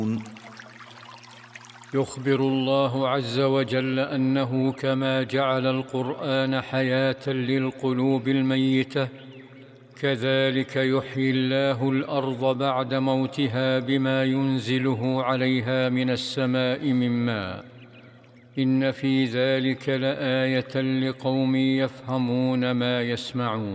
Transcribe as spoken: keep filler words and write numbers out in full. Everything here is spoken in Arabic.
يخبر الله عز وجل أنه كما جعل القرآن حياة للقلوب الميتة، كذلك يحيي الله الأرض بعد موتها بما ينزله عليها من السماء من ماء. إن في ذلك لآية لقوم يفهمون ما يسمعون.